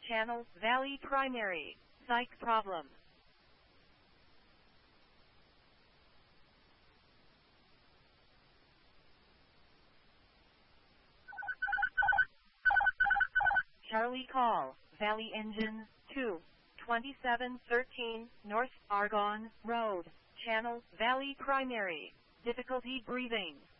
Channel Valley Primary. Psych problem. Charlie call. Valley Engine 2. 2713 North Argonne Road. Channel Valley Primary. Difficulty breathing.